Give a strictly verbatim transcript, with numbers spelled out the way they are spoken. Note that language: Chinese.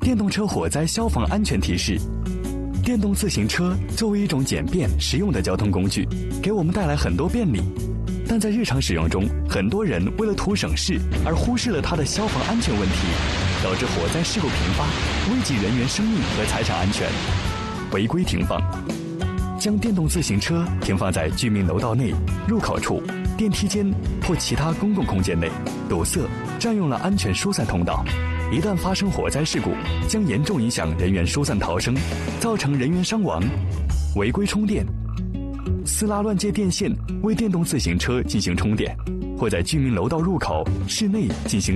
电动车火灾消防安全提示：电动自行车作为一种简便实用的交通工具，给我们带来很多便利，但在日常使用中，很多人为了图省事而忽视了它的消防安全问题，导致火灾事故频发，危及人员生命和财产安全。违规停放，将电动自行车停放在居民楼道内、入口处、电梯间或其他公共空间内，堵塞、占用了安全疏散通道。一旦发生火灾事故，将严重影响人员疏散逃生，造成人员伤亡。违规充电，私拉乱接电线为电动自行车进行充电，或在居民楼道入口、室内进行